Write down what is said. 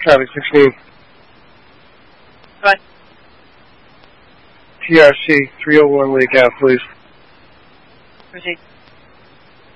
Traffic 16. What? TRC 301 Lake Ave, please. Proceed.